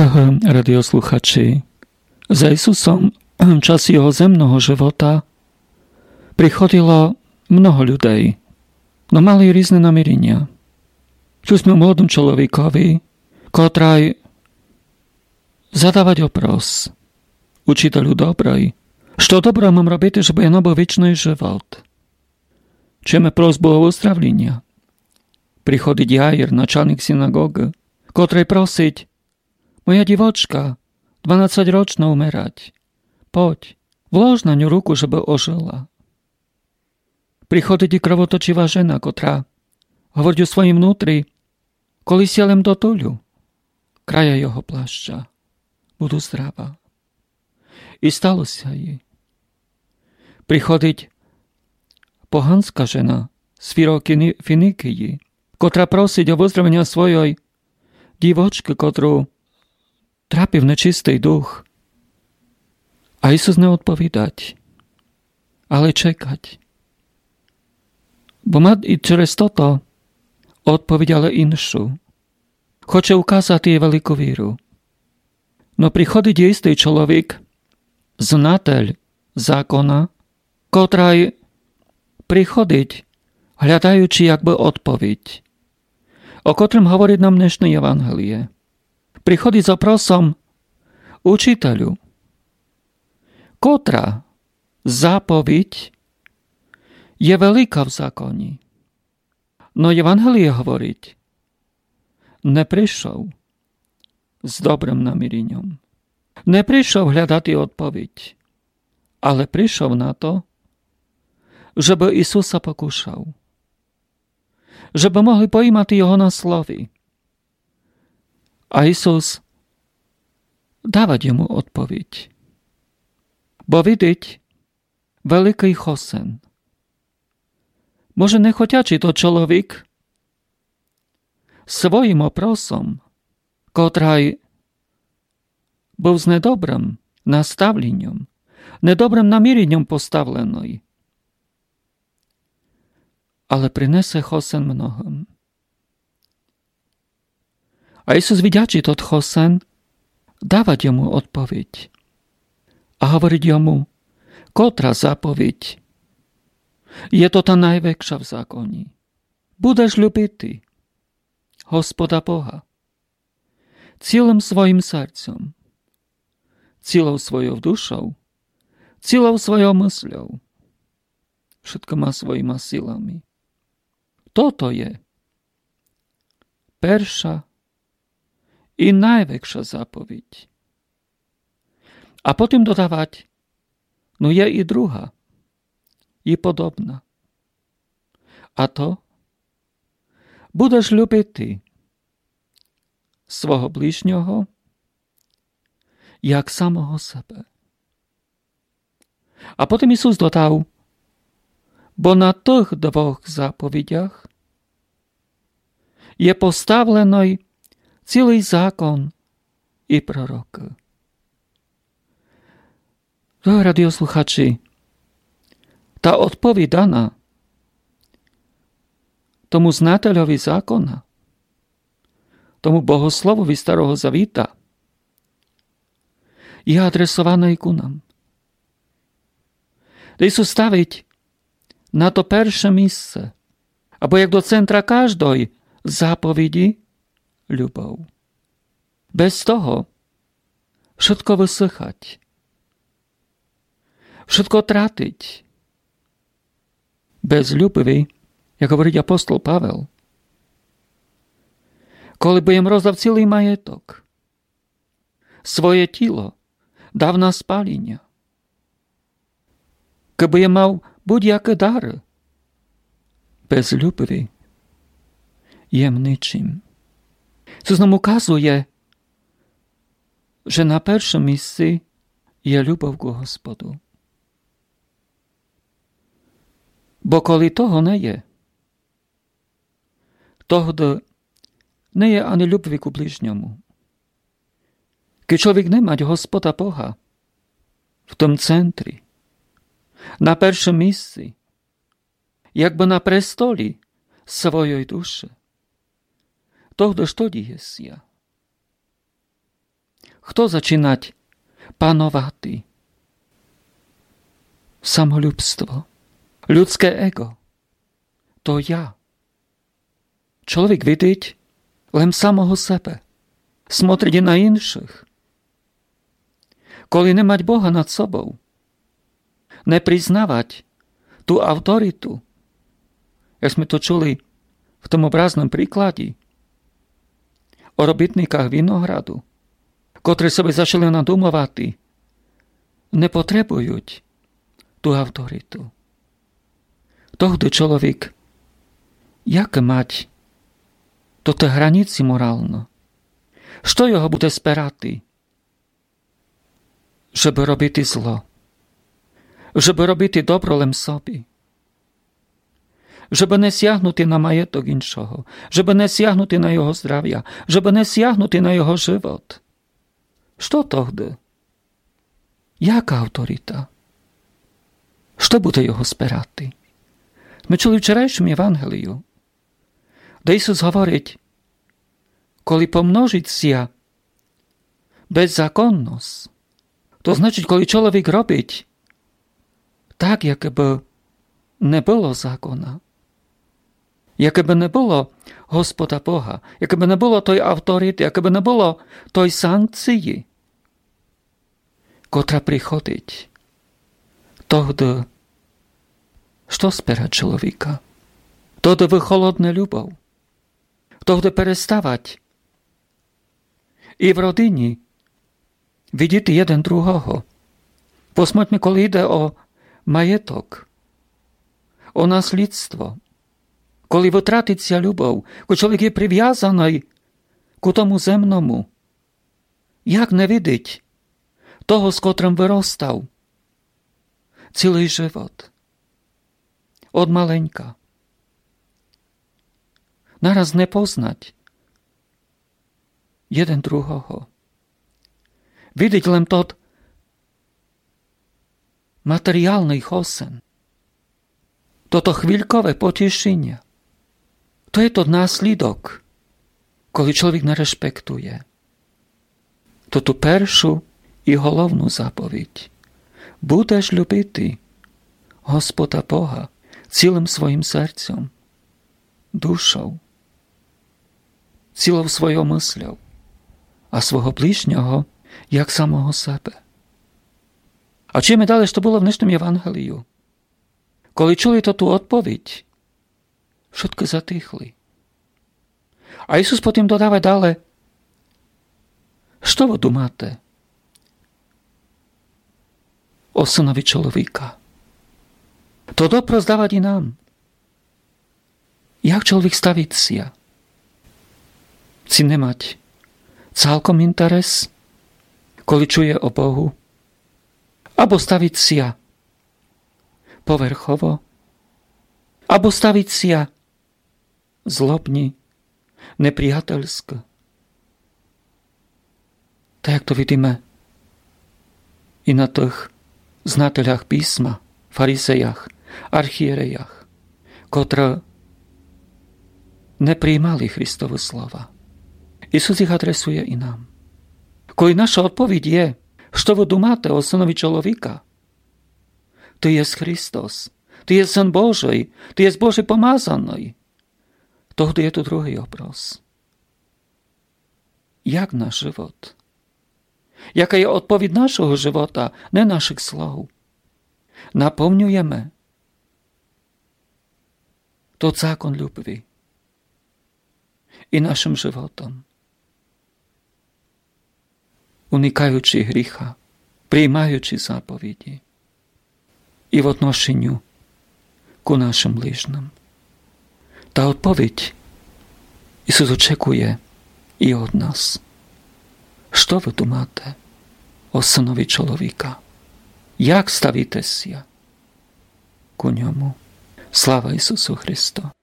Ahoj, radiosluchači. Za Isusom čas jeho zemného života prichodilo mnoho ľudí, no mali rôzne namierenia. Tu sme mladom človekovi, ktorý zadávať opros učiteľu dobrej. Što dobro mám robiť, že bude nabol večný život? Čeme prosbu o uzdravlenia. Prichodí Jair, načalník synagógy, ktorý prosiť: moja divočka, 12-ročná umerať. Poď, vlož na ňu ruku, żeby ožila. Prichodí krvotočivá žena, ktorá hovorí o svojim vnútri: koli sielem do tuľu, kraja jeho plášťa, budú zdravá. I stalo sa jej. Prichodiť pohanská žena z Finikii, ktorá prosiť o uzdravenia svojej divočky, ktorú trápi v nečistý duch. A Isus neodpovídať, ale čekať. Bo má i čez toto odpoveď ale inšu. Chce ukázať jej veľkú víru. No prichodí istý človek, znateľ zákona, ktorý prichodiť, hľadaючи jakby odpoveď, o ktorom hovorí nám dnešné evangelie. Prichodí za prosom: učiteľu, ktorá zápoveď je veľká v zákoni. No evangelie hovoriť, neprišiel s dobrým namierením. Neprišiel hľadať odpoveď, ale prišiel na to, żeby Isusa pokúšal. Żeby mohli pojímať jeho na slovy. A Isus dávať jemu odpoveď. Bo vidieť veľký chosen. Może nechoťači to človek svojim oprosom, ktorý bol s nedobrým nastavlením, nedobrým namierením postavlený, ale prinese chosen mnohým. A Isus vidiači tot chosen dávať jemu odpoveď a hovoriť jemu, kotra zapoveď je to tá najväčšia v zákoni. Budeš ľubitý Hospoda Boha celým svojim srdcom, celou svojou dušou, celou svojou mysľou, všetkoma svojima silami. Toto je perša i najväčšia zápoveď. A potom dodávať, no je i druhá, i podobná. A to, budeš ľubitý svojho blížneho, jak samého sebe. A potom Isus dodal, bo na tých dvoch zápovediach je postavený celý zákon i prorok. Radiosluchači, tá odpoveď daná tomu znateľovi zákona, tomu bohoslovovi starého zavíta, je adresovaná i ku nám. Dej sú staviť na to perše místce, abo jak do centra každej zápovedi ľubov. Bez toho všetko vysychať, všetko trátiť. Bez ľubovy, jak hovorí apostol Pavel, koli budem rozdať celý majetok, svoje telo dáv na spálenia, keď budem mal buď-jaké dary, bez ľubovy jem ničím. Sus nám ukazuje, že na prvšom míste je ľubov ku Hospodu. Bo koli toho nie je, toho nie je ani ľubvi ku bližňomu. Keď človek nemá Hospoda Boha v tom centri, na prvšom míste, jakby na prestoli svojej duše, toho što diesia. Kto začínať panovati? Samoľúbstvo. Ľudské ego. To ja. Človek vidieť len samého sebe. Smotriť na inších. Koli nemať Boha nad sobou. Nepriznávať tú autoritu. Jak sme to čuli v tom obraznom príklade o robitníkach vinohradu, ktorí sebe začali nadumovať, nepotrebujú tú autoritu. Tohdy človek, jak mať toto hranici morálno? Što jeho bude sperati? Żeby robiti zlo. Żeby robiti dobro len sobi. Żeby ne siahnuti na majetok inšoho. Żeby ne siahnuti na jeho zdravia. Żeby ne siahnuti na jeho život. Što tohdy? Jaka autorita? Što bude jeho sperati? My čuli včerajším evangeliu, kde Isus hovoriť, koli pomnožiť sia bezzákonnosť, to značiť, koli človek robiť tak, jak by nebolo zákona, jak by nebolo Hospoda Boha, jak by nebolo toj autority, jak by nebolo toj sankcii, kotra prichodiť. Tohdy što spera človeka? Tohdy vycholodne ľubov. Tohdy perestávať i v rodini vidíte jeden druhoho. Posмотрime, коли ide o majetok, o nasledstvo, коли витратиться любов, коли чоловік є прив'язаний к тому земному, як не видить того, з котрим виростав цілий живот. Od maleńka. Naraz nie poznać jeden druhoho. Widzieć len tot materialny hosen. Toto chvíľkové potešenie. To je to následok, koli človek nerešpektuje. Toto peršu i hlavnú zapoveď. Budeš ľubitý Hospoda Boha cílem svojim srdcom, dušou, cílou svojou mysľou a svojho blížneho, jak samého sebe. A čujeme ďalej, čo bolo v dnešnom evangeliu. Koli čuli to tú odpoveď, všetko zatýchli. A Isus potom dodáva ďalej, što vy dumáte o synovi človeka? To dobro zdávať i nám. Jak človek staviť sia? Chci nemať celkom interes, koli čuje o Bohu? Abo staviť sia povrchovo? Abo staviť sia zlobni, nepriateľsko? Tak, jak to vidíme i na tých znatelях písma, farisejach, archierejach, ktoré nepríjmali Kristovu slova. Isus ich adresuje i nám. Koli naša odpoveď je, što vy dumáte o synovi človeka? Ty je Kristus, ty je syn Boží, ty je Boží pomázaný. Tohdy je tu druhý obraz. Jak náš život? Jaká je odpoveď našho života, ne našich slov? Naplňujeme to zákon ľubvi i našim životom. Unikajúci hricha, prijímajúci zápovedi i v odnošeniu ku našim blížnym. Tá odpoveď Isus očekuje i od nás. Što vy tu máte o synovi človeka? Jak stavíte si ku ňomu? Sláva Isusu Christu.